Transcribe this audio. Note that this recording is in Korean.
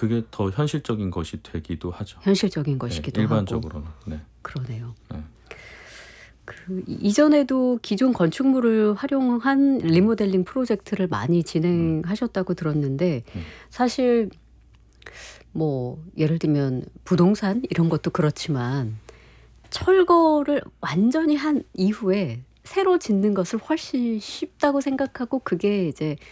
그게 더 현실적인 것이 되기도 하죠. 현실적인 네, 것이기도 하고. 일반적으로는. 네. 그러네요. 네. 이전에도 기존 건축물을 활용한 리모델링 프로젝트를 많이 진행하셨다고 들었는데 사실 뭐 예를 들면 부동산 이런 것도 그렇지만 철거를 완전히 한 이후에 새로 짓는 것을 훨씬 쉽다고 생각하고 그게 이제